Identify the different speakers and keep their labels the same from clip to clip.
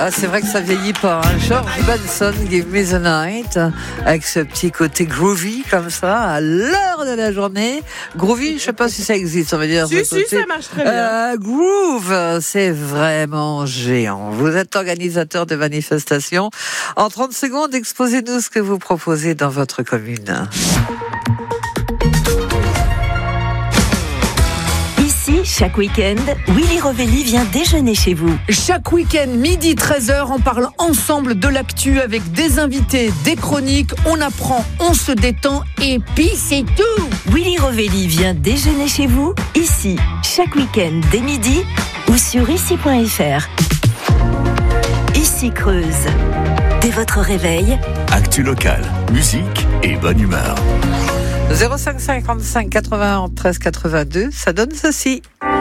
Speaker 1: Ah, c'est vrai que ça vieillit pas. Hein. George Benson, Give Me the Night, avec ce petit côté groovy comme ça, à l'heure de la journée. Groovy, je sais pas si ça existe, on va dire.
Speaker 2: Si, ça marche très bien.
Speaker 1: Groove, c'est vraiment géant. Vous êtes organisateur de manifestations. En 30 secondes, exposez-nous ce que vous proposez dans votre commune.
Speaker 3: Chaque week-end, Willy Rovelli vient déjeuner chez vous.
Speaker 4: Chaque week-end, midi 13h, on parle ensemble de l'actu avec des invités, des chroniques, on apprend, on se détend et puis c'est tout.
Speaker 3: Willy Rovelli vient déjeuner chez vous, ici, chaque week-end dès midi ou sur ici.fr. Ici Creuse. Dès votre réveil,
Speaker 5: actu locale, musique et bonne humeur.
Speaker 1: 05 55 81 13 82, ça donne ceci.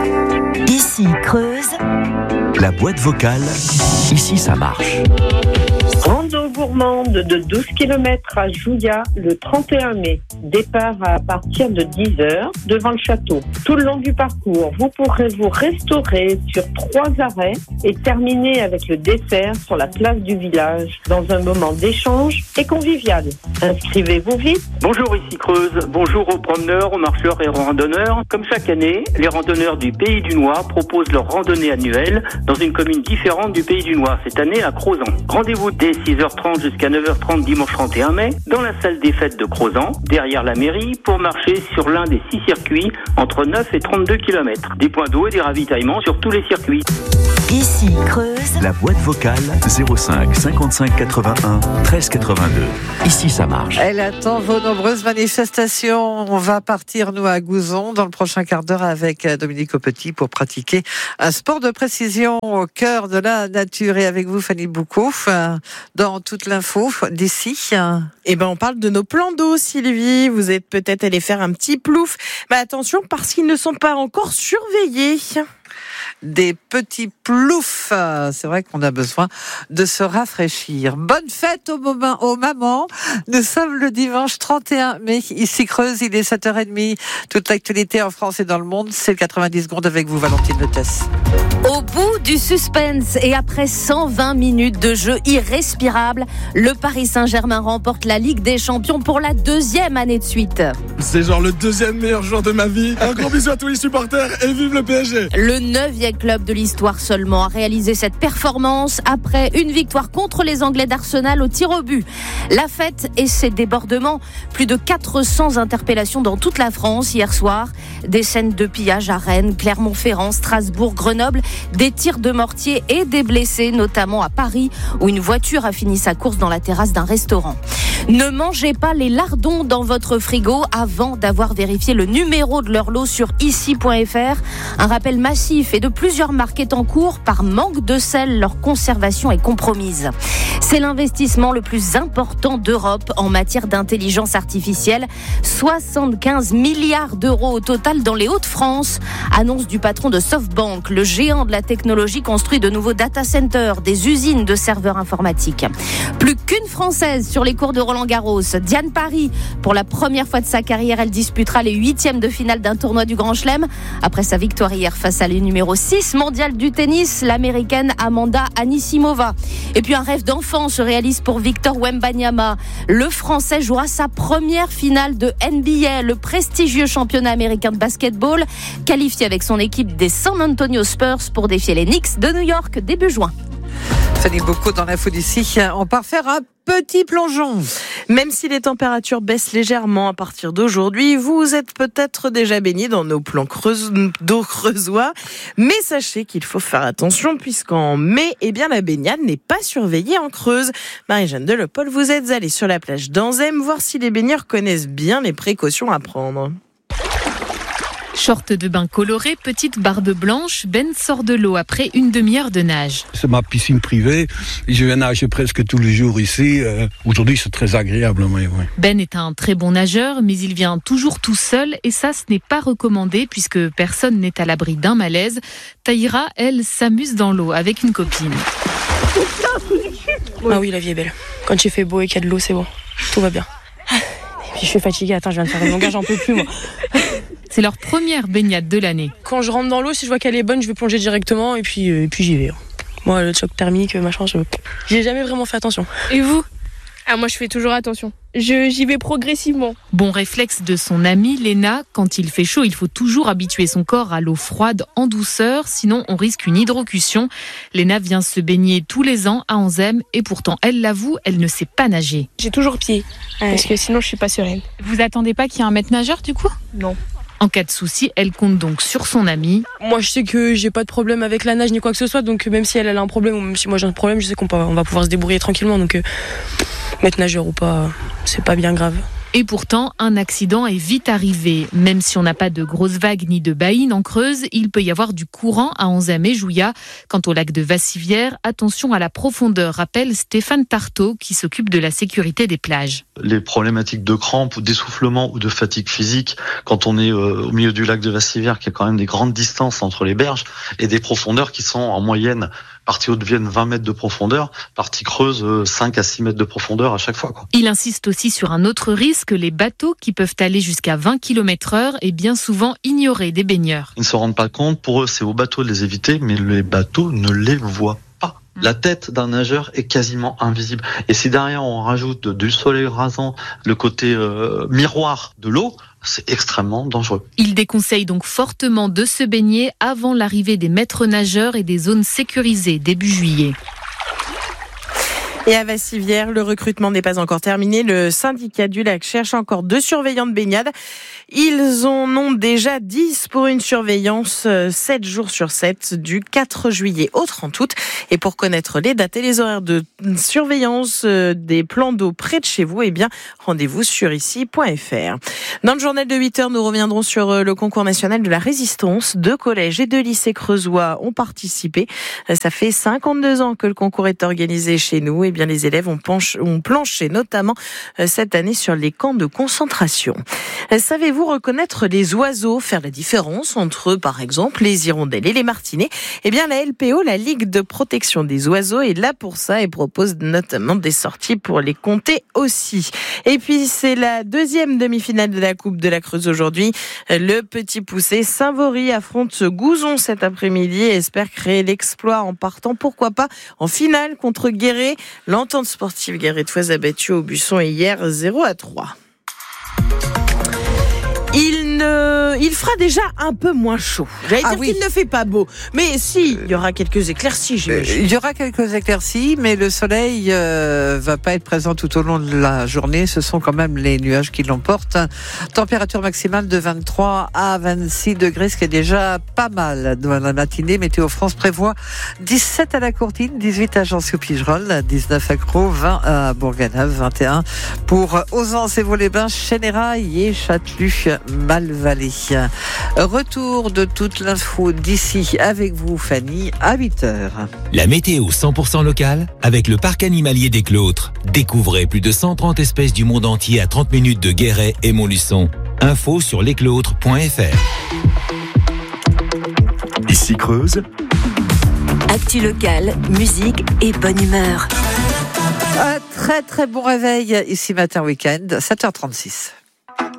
Speaker 3: Ici Creuse.
Speaker 5: La boîte vocale, ici ça marche.
Speaker 6: Rando gourmande de 12 km à Jouya le 31 mai. Départ à partir de 10h devant le château. Tout le long du parcours, vous pourrez vous restaurer sur 3 arrêts et terminer avec le dessert sur la place du village dans un moment d'échange et convivial. Inscrivez-vous vite.
Speaker 7: Bonjour, ici Creuse. Bonjour aux promeneurs, aux marcheurs et aux randonneurs. Comme chaque année, les randonneurs du Pays du Noir proposent leur randonnée annuelle dans une commune différente du Pays du Noir, cette année à Crozant. Rendez-vous dès 6h30 jusqu'à 9h30 dimanche 31 mai dans la salle des fêtes de Crozant, derrière la mairie, pour marcher sur l'un des 6 circuits entre 9 et 32 km. Des points d'eau et des ravitaillements sur tous les circuits.
Speaker 3: Ici Creuse.
Speaker 5: La boîte vocale 05 55 81 13 82. Ici ça marche.
Speaker 1: Elle attend vos nombreuses manifestations. On va partir, nous, à Gouzon, dans le prochain quart d'heure avec Dominique Aupetit pour pratiquer un sport de précision au cœur de la nature. Et avec vous, Fanny Boucaud, dans toute l'info d'ici.
Speaker 2: Eh ben, on parle de nos plans d'eau, Sylvie. Vous êtes peut-être allé faire un petit plouf. Mais attention, parce qu'ils ne sont pas encore surveillés.
Speaker 1: Des petits ploufs. C'est vrai qu'on a besoin de se rafraîchir. Bonne fête aux mamans. Nous sommes le dimanche 31 mai. Ici Creuse, il est 7h30. Toute l'actualité en France et dans le monde, c'est le 90 secondes avec vous, Valentine Lettès.
Speaker 8: Au bout du suspense et après 120 minutes de jeu irrespirable, le Paris Saint-Germain remporte la Ligue des Champions pour la 2e année de suite.
Speaker 9: C'est genre le 2e meilleur joueur de ma vie. Un gros bisou à tous les supporters et vive le PSG.
Speaker 8: Le 9e club de l'histoire seulement a réalisé cette performance après une victoire contre les Anglais d'Arsenal au tir au but. La fête et ses débordements, plus de 400 interpellations dans toute la France hier soir. Des scènes de pillage à Rennes, Clermont-Ferrand, Strasbourg, Grenoble, des tirs de mortier et des blessés, notamment à Paris, où une voiture a fini sa course dans la terrasse d'un restaurant. Ne mangez pas les lardons dans votre frigo avant d'avoir vérifié le numéro de leur lot sur ici.fr. Un rappel massif et de plusieurs marques est en cours. Par manque de sel, leur conservation est compromise. C'est l'investissement le plus important d'Europe en matière d'intelligence artificielle. 75 milliards d'euros au total dans les Hauts-de-France. Annonce du patron de SoftBank. Le géant de la technologie construit de nouveaux data centers, des usines de serveurs informatiques. Plus qu'une Française sur les cours de Roland-Garros. Diane Paris, pour la première fois de sa carrière, elle disputera les 8e de finale d'un tournoi du Grand Chelem. Après sa victoire hier face à la numéro 6 mondiale du tennis, l'américaine Amanda Anisimova. Et puis un rêve d'enfant se réalise pour Victor Wembanyama. Le Français jouera sa première finale de NBA, le prestigieux championnat américain de basketball, qualifié avec son équipe des San Antonio Spurs pour défier les Knicks de New York début juin.
Speaker 1: Fanny Boucaud dans l'info d'ici. On part faire un petit plongeon.
Speaker 2: Même si les températures baissent légèrement à partir d'aujourd'hui, vous êtes peut-être déjà baigné dans nos plans d'eau creusois. Mais sachez qu'il faut faire attention puisqu'en mai, la baignade n'est pas surveillée en Creuse. Marie-Jeanne Delepol, vous êtes allée sur la plage d'Anzem voir si les baigneurs connaissent bien les précautions à prendre.
Speaker 10: Short de bain coloré, petite barbe blanche, Ben sort de l'eau après une demi-heure de nage.
Speaker 11: C'est ma piscine privée, je vais nager presque tous les jours ici. Aujourd'hui c'est très agréable. Oui.
Speaker 10: Ben est un très bon nageur, mais il vient toujours tout seul et ça ce n'est pas recommandé puisque personne n'est à l'abri d'un malaise. Taïra, elle, s'amuse dans l'eau avec une copine.
Speaker 12: Ah oui, la vie est belle. Quand il fait beau et qu'il y a de l'eau, c'est bon. Tout va bien. Et puis je suis fatiguée, attends, je viens de faire une longueur, j'en peux plus moi.
Speaker 10: C'est leur première baignade de l'année.
Speaker 12: Quand je rentre dans l'eau, si je vois qu'elle est bonne, je vais plonger directement et puis j'y vais. Moi, le choc thermique, machin, j'ai jamais vraiment fait attention.
Speaker 13: Et vous ? Moi, je fais toujours attention. J'y vais progressivement.
Speaker 10: Bon réflexe de son amie Léna, quand il fait chaud, il faut toujours habituer son corps à l'eau froide en douceur, sinon on risque une hydrocution. Léna vient se baigner tous les ans à Anzem et pourtant, elle l'avoue, elle ne sait pas nager.
Speaker 13: J'ai toujours pied, parce que sinon je suis pas sereine.
Speaker 10: Vous attendez pas qu'il y ait un maître nageur du coup ?
Speaker 13: Non.
Speaker 10: En cas de souci, elle compte donc sur son amie.
Speaker 12: Moi, je sais que j'ai pas de problème avec la nage ni quoi que ce soit, donc même si elle a un problème ou même si moi j'ai un problème, je sais qu'on va pouvoir se débrouiller tranquillement, donc maître nageur ou pas, c'est pas bien grave.
Speaker 10: Et pourtant, un accident est vite arrivé. Même si on n'a pas de grosses vagues ni de baïnes en Creuse, il peut y avoir du courant à Anzem et Jouya. Quant au lac de Vassivière, attention à la profondeur, rappelle Stéphane Tarteau qui s'occupe de la sécurité des plages.
Speaker 14: Les problématiques de crampes ou d'essoufflement ou de fatigue physique, quand on est au milieu du lac de Vassivière, qui a quand même des grandes distances entre les berges et des profondeurs qui sont en moyenne, partie haute-Vienne 20 mètres de profondeur, partie creuse 5 à 6 mètres de profondeur à chaque fois.
Speaker 10: Il insiste aussi sur un autre risque, les bateaux qui peuvent aller jusqu'à 20 km/h et bien souvent ignorés des baigneurs.
Speaker 14: Ils ne se rendent pas compte, pour eux c'est au bateau de les éviter, mais les bateaux ne les voient pas. La tête d'un nageur est quasiment invisible. Et si derrière on rajoute du soleil rasant, le côté miroir de l'eau, c'est extrêmement dangereux.
Speaker 10: Il déconseille donc fortement de se baigner avant l'arrivée des maîtres nageurs et des zones sécurisées début juillet.
Speaker 2: Et à Vassivière, le recrutement n'est pas encore terminé. Le syndicat du lac cherche encore 2 surveillants de baignade. Ils en ont déjà 10 pour une surveillance 7 jours sur 7 du 4 juillet au 30 août. Et pour connaître les dates et les horaires de surveillance des plans d'eau près de chez vous, rendez-vous sur ici.fr. Dans le journal de 8h, nous reviendrons sur le concours national de la résistance. 2 collèges et 2 lycées creusois ont participé. Ça fait 52 ans que le concours est organisé chez nous. Les élèves ont planché notamment cette année sur les camps de concentration. Savez-vous reconnaître les oiseaux, faire la différence entre, par exemple, les hirondelles et les martinets ? La LPO, la Ligue de protection des oiseaux, est là pour ça et propose notamment des sorties pour les compter aussi. Et puis, c'est la 2e demi-finale de la Coupe de la Creuse aujourd'hui. Le Petit Poucet Saint-Vaury affronte Gouzon cet après-midi et espère créer l'exploit en partant, pourquoi pas, en finale contre Guéret. L'entente sportive Guéret-Foise a battu au Buisson hier 0-3. Il fera déjà un peu moins chaud. J'allais dire qu'il ne fait pas beau. Mais si, il y aura quelques éclaircies, j'imagine.
Speaker 1: Il y aura quelques éclaircies, mais le soleil va pas être présent tout au long de la journée. Ce sont quand même les nuages qui l'emportent. Température maximale de 23 à 26 degrés, ce qui est déjà pas mal dans la matinée. Météo France prévoit 17 à la Courtine, 18 à Jancy-au-Pigerolles, 19 à Crau, 20 à Bourg-Ganave, 21 pour Ozance et Vaux-les-Bains, Chénérail et Châtelus-Malvallée. Retour de toute l'info d'ici avec vous, Fanny, à 8h.
Speaker 15: La météo 100% locale avec le parc animalier des Clôtres. Découvrez plus de 130 espèces du monde entier à 30 minutes de Guéret et Montluçon. Info sur lesclôtres.fr.
Speaker 5: Ici Creuse.
Speaker 3: Actu locale, musique et bonne humeur.
Speaker 1: Un très très bon réveil ici Matin Week-end, 7h36.